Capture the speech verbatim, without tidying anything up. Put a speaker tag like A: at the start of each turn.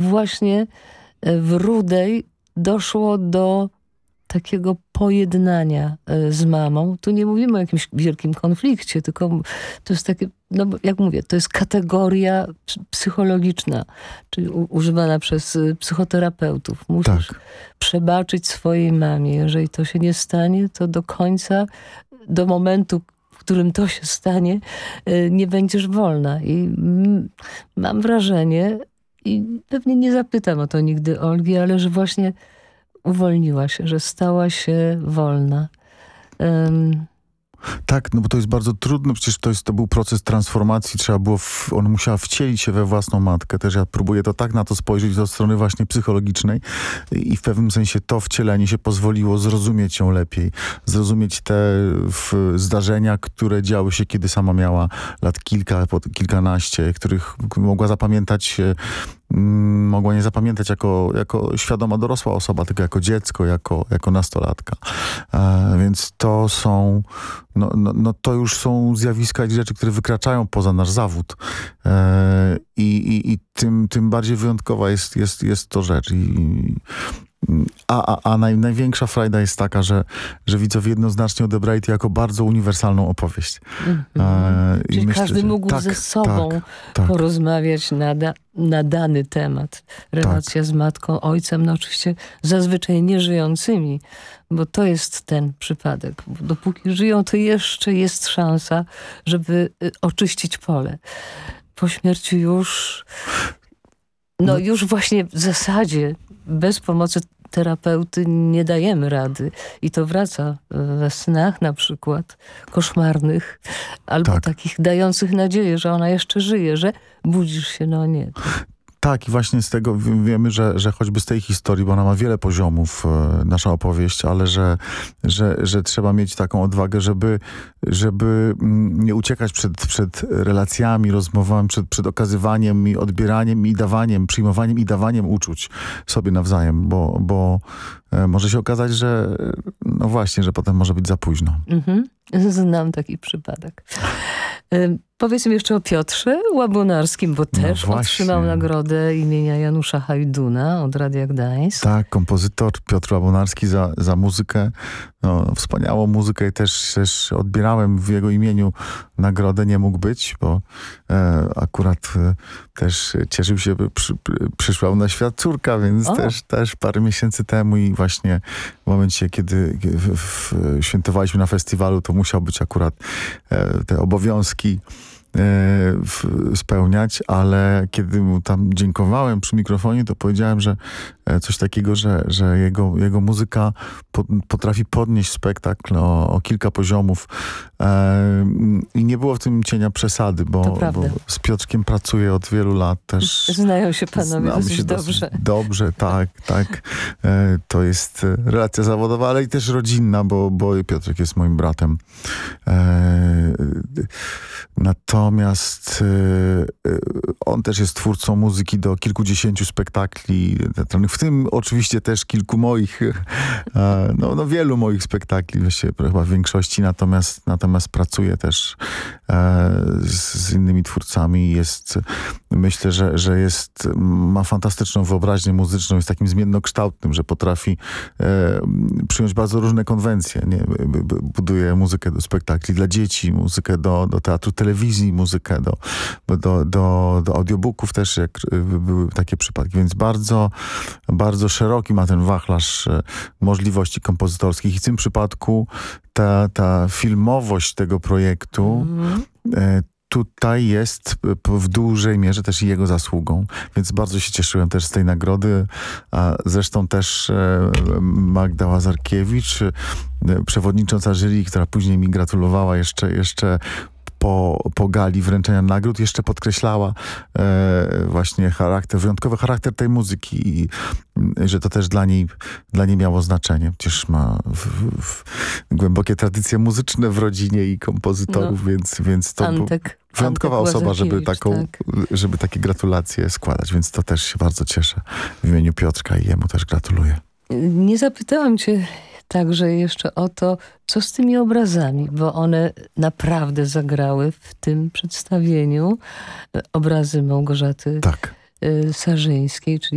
A: właśnie w Rudej doszło do takiego pojednania z mamą. Tu nie mówimy o jakimś wielkim konflikcie, tylko to jest takie, no jak mówię, to jest kategoria psychologiczna, czyli u, używana przez psychoterapeutów. Musisz tak. przebaczyć swojej mamie. Jeżeli to się nie stanie, to do końca, do momentu, w którym to się stanie, nie będziesz wolna. I mam wrażenie, i pewnie nie zapytam o to nigdy Olgi, ale że właśnie uwolniła się, że stała się wolna. Um.
B: Tak, no bo to jest bardzo trudne, przecież to, jest, to był proces transformacji, trzeba było, w, ona musiała wcielić się we własną matkę. Też ja próbuję to tak na to spojrzeć od strony właśnie psychologicznej i w pewnym sensie to wcielenie się pozwoliło zrozumieć ją lepiej, zrozumieć te w, zdarzenia, które działy się, kiedy sama miała lat kilka, kilkanaście, których mogła zapamiętać mogła nie zapamiętać jako, jako świadoma dorosła osoba, tylko jako dziecko, jako, jako nastolatka. E, więc to są, no, no, no to już są zjawiska i rzeczy, które wykraczają poza nasz zawód. E, i, i, I tym, tym bardziej wyjątkowa jest, jest, jest to rzecz. I, A, a, a naj, największa frajda jest taka, że, że widzowie jednoznacznie odebrali to jako bardzo uniwersalną opowieść. Mm-hmm. E,
A: Czyli
B: myślę,
A: każdy
B: że,
A: mógł
B: tak,
A: ze sobą
B: tak, tak.
A: porozmawiać na, da, na dany temat. Relacja tak. z matką, ojcem, no oczywiście zazwyczaj nieżyjącymi, bo to jest ten przypadek. Dopóki żyją, to jeszcze jest szansa, żeby oczyścić pole. Po śmierci już... No już właśnie w zasadzie bez pomocy terapeuty nie dajemy rady. I to wraca we snach na przykład, koszmarnych, albo tak. takich dających nadzieję, że ona jeszcze żyje, że budzisz się, no nie.
B: Tak, i właśnie z tego wiemy, że, że choćby z tej historii, bo ona ma wiele poziomów, e, nasza opowieść, ale że, że, że trzeba mieć taką odwagę, żeby, żeby nie uciekać przed, przed relacjami, rozmowami, przed, przed okazywaniem i odbieraniem i dawaniem, przyjmowaniem i dawaniem uczuć sobie nawzajem, bo, bo e, może się okazać, że no właśnie, że potem może być za późno.
A: Mhm. Znam taki przypadek. Y, powiedz mi jeszcze o Piotrze Łabonarskim, bo też no otrzymał nagrodę imienia Janusza Hajduna od Radia Gdańsk.
B: Tak, kompozytor Piotr Łabonarski za, za muzykę, no, wspaniałą muzykę i też, też odbierałem w jego imieniu nagrodę, nie mógł być, bo e, akurat e, też cieszył się, przy, przyszła na świat córka, więc też, też parę miesięcy temu i właśnie w momencie, kiedy w, w, świętowaliśmy na festiwalu, to musiał być akurat e, te obowiązki W, spełniać, ale kiedy mu tam dziękowałem przy mikrofonie, to powiedziałem, że coś takiego, że, że jego, jego muzyka po, potrafi podnieść spektakl o, o kilka poziomów e, i nie było w tym cienia przesady, bo, bo z Piotrkiem pracuję od wielu lat też.
A: Znają się panowie dosyć
B: się
A: dobrze.
B: Dobrze, tak, tak. E, to jest relacja zawodowa, ale i też rodzinna, bo, bo Piotrek jest moim bratem. E, Natomiast y, y, on też jest twórcą muzyki do kilkudziesięciu spektakli teatralnych, w tym oczywiście też kilku moich, y, no, no wielu moich spektakli, właściwie chyba w większości, natomiast, natomiast pracuje też y, z, z innymi twórcami. Jest, myślę, że, że jest, ma fantastyczną wyobraźnię muzyczną, jest takim zmiennokształtnym, że potrafi y, przyjąć bardzo różne konwencje. Nie? Buduje muzykę do spektakli dla dzieci, muzykę do, do teatru, telewizji, muzykę do, do, do, do audiobooków też, jak były takie przypadki, więc bardzo, bardzo szeroki ma ten wachlarz możliwości kompozytorskich i w tym przypadku ta, ta filmowość tego projektu mm. e, tutaj jest w dużej mierze też i jego zasługą, więc bardzo się cieszyłem też z tej nagrody, a zresztą też Magda Łazarkiewicz, przewodnicząca jury, która później mi gratulowała jeszcze, jeszcze Po, po gali wręczenia nagród jeszcze podkreślała e, właśnie charakter, wyjątkowy charakter tej muzyki i że to też dla niej, dla niej miało znaczenie. Przecież ma w, w, głębokie tradycje muzyczne w rodzinie i kompozytorów, no. więc, więc to
A: Antek,
B: wyjątkowa
A: Antek
B: osoba, żeby, taką,
A: tak.
B: żeby takie gratulacje składać, więc to też się bardzo cieszę. W imieniu Piotrka i jemu też gratuluję.
A: Nie zapytałam cię także jeszcze o to, co z tymi obrazami, bo one naprawdę zagrały w tym przedstawieniu. Obrazy Małgorzaty
B: tak.
A: Sarzyńskiej, czyli